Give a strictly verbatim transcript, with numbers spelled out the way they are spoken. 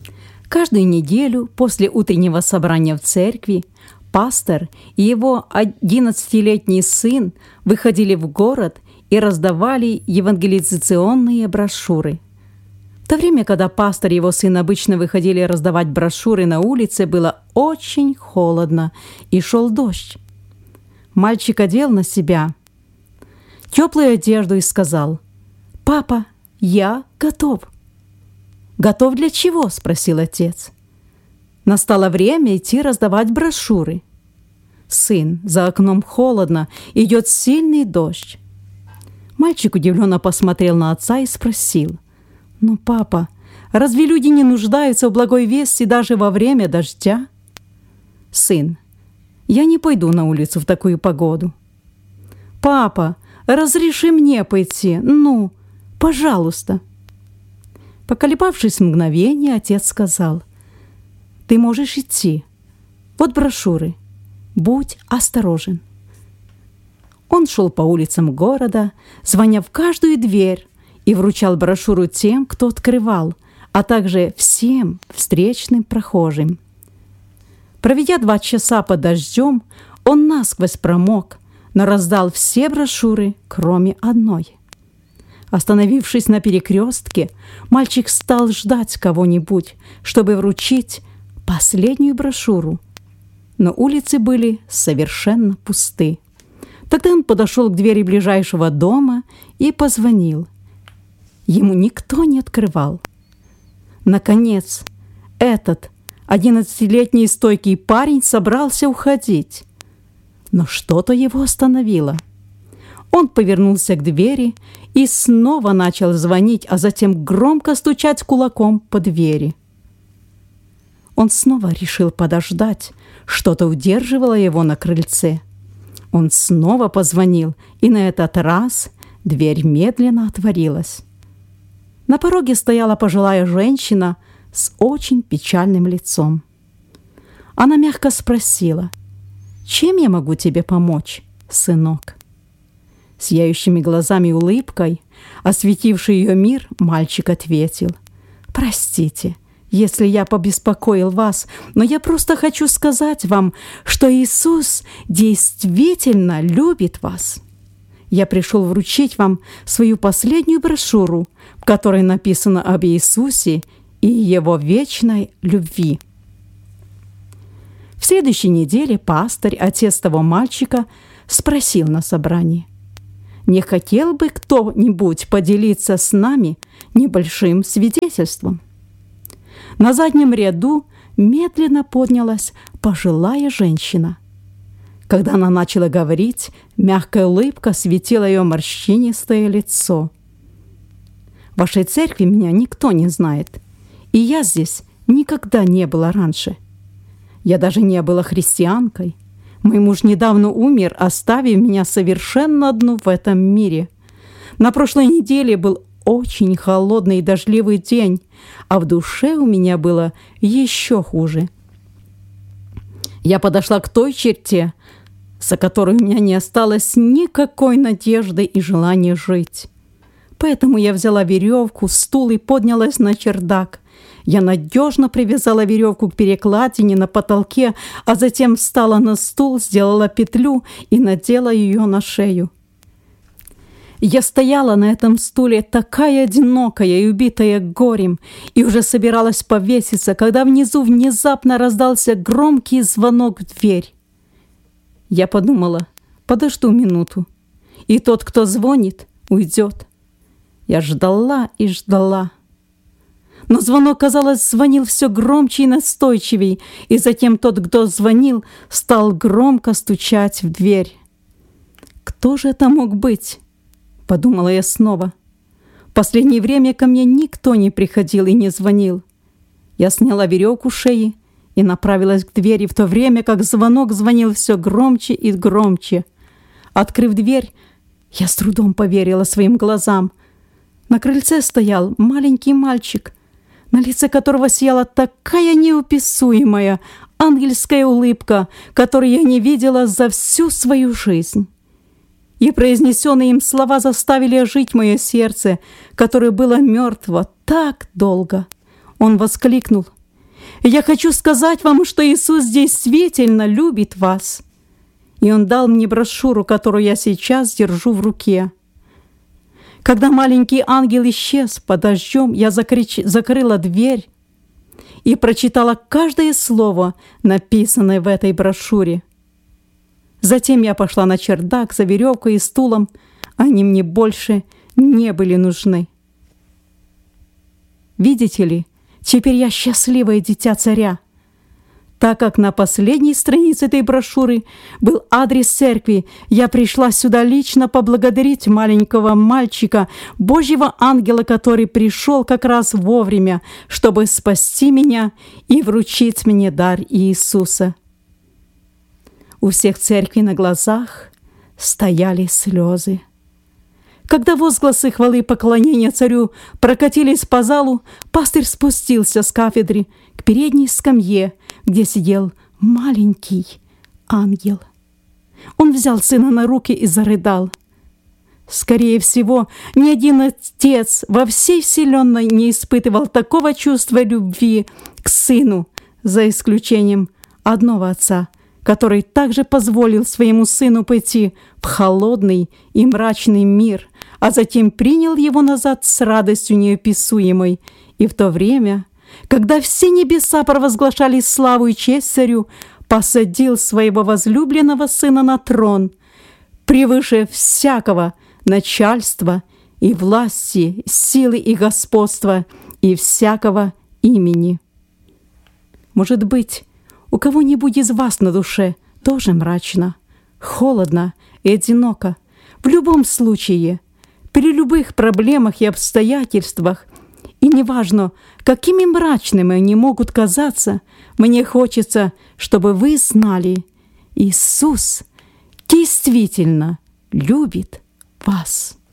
Каждую неделю после утреннего собрания в церкви пастор и его одиннадцатилетний сын выходили в город и раздавали евангелизационные брошюры. В то время, когда пастор и его сын обычно выходили раздавать брошюры на улице, было очень холодно и шел дождь. Мальчик одел на себя теплую одежду и сказал: «Папа, я готов». «Готов для чего?» – спросил отец. Настало время идти раздавать брошюры. «Сын, за окном холодно, идет сильный дождь». Мальчик удивленно посмотрел на отца и спросил: «Но, папа, разве люди не нуждаются в благой вести даже во время дождя?» «Сын, я не пойду на улицу в такую погоду». «Папа, разреши мне пойти, ну, пожалуйста». Поколебавшись мгновение, отец сказал: «Ты можешь идти. Вот брошюры. Будь осторожен». Он шел по улицам города, звоня в каждую дверь, и вручал брошюру тем, кто открывал, а также всем встречным прохожим. Проведя два часа под дождем, он насквозь промок, но раздал все брошюры, кроме одной. Остановившись на перекрестке, мальчик стал ждать кого-нибудь, чтобы вручить последнюю брошюру. Но улицы были совершенно пусты. Тогда он подошел к двери ближайшего дома и позвонил. Ему никто не открывал. Наконец, этот одиннадцатилетний стойкий парень собрался уходить. Но что-то его остановило. Он повернулся к двери и снова начал звонить, а затем громко стучать кулаком по двери. Он снова решил подождать. Что-то удерживало его на крыльце. Он снова позвонил, и на этот раз дверь медленно отворилась. На пороге стояла пожилая женщина с очень печальным лицом. Она мягко спросила: «Чем я могу тебе помочь, сынок?» Сияющими глазами и улыбкой, осветивший ее мир, мальчик ответил: «Простите, если я побеспокоил вас, но я просто хочу сказать вам, что Иисус действительно любит вас. Я пришел вручить вам свою последнюю брошюру, в которой написано об Иисусе и Его вечной любви». В следующей неделе пастырь, отец того мальчика, спросил на собрании: «Не хотел бы кто-нибудь поделиться с нами небольшим свидетельством?» На заднем ряду медленно поднялась пожилая женщина. Когда она начала говорить, мягкая улыбка осветила ее морщинистое лицо. «В вашей церкви меня никто не знает, и я здесь никогда не была раньше. Я даже не была христианкой. Мой муж недавно умер, оставив меня совершенно одну в этом мире. На прошлой неделе был очень холодный и дождливый день, а в душе у меня было еще хуже. Я подошла к той черте, за которой у меня не осталось никакой надежды и желания жить. Поэтому я взяла веревку, стул и поднялась на чердак. Я надежно привязала веревку к перекладине на потолке, а затем встала на стул, сделала петлю и надела ее на шею. Я стояла на этом стуле такая одинокая и убитая горем, и уже собиралась повеситься, когда внизу внезапно раздался громкий звонок в дверь. Я подумала: подожду минуту, и тот, кто звонит, уйдет. Я ждала и ждала. Но звонок, казалось, звонил все громче и настойчивее, и затем тот, кто звонил, стал громко стучать в дверь. «Кто же это мог быть?» — подумала я снова. В последнее время ко мне никто не приходил и не звонил. Я сняла веревку с шеи и направилась к двери, в то время как звонок звонил все громче и громче. Открыв дверь, я с трудом поверила своим глазам. На крыльце стоял маленький мальчик, на лице которого сияла такая неописуемая ангельская улыбка, которую я не видела за всю свою жизнь. И произнесенные им слова заставили ожить мое сердце, которое было мертво так долго. Он воскликнул: Я хочу сказать вам, что Иисус действительно любит вас». И он дал мне брошюру, которую я сейчас держу в руке. Когда маленький ангел исчез под дождем, я закрич... закрыла дверь и прочитала каждое слово, написанное в этой брошюре. Затем я пошла на чердак за веревкой и стулом. Они мне больше не были нужны. Видите ли, теперь я счастливое дитя царя, так как на последней странице этой брошюры был адрес церкви. Я пришла сюда лично поблагодарить маленького мальчика, Божьего ангела, который пришел как раз вовремя, чтобы спасти меня и вручить мне дар Иисуса. У всех церкви на глазах стояли слезы. Когда возгласы хвалы и поклонения царю прокатились по залу, пастырь спустился с кафедры к передней скамье, где сидел маленький ангел. Он взял сына на руки и зарыдал. Скорее всего, ни один отец во всей вселенной не испытывал такого чувства любви к сыну, за исключением одного отца, который также позволил своему сыну пойти в холодный и мрачный мир, а затем принял его назад с радостью неописуемой. И в то время, когда все небеса провозглашали славу и честь царю, посадил своего возлюбленного сына на трон, превыше всякого начальства и власти, силы и господства и всякого имени. Может быть, у кого-нибудь из вас на душе тоже мрачно, холодно и одиноко. В любом случае, при любых проблемах и обстоятельствах, и неважно, какими мрачными они могут казаться, мне хочется, чтобы вы знали, Иисус действительно любит вас.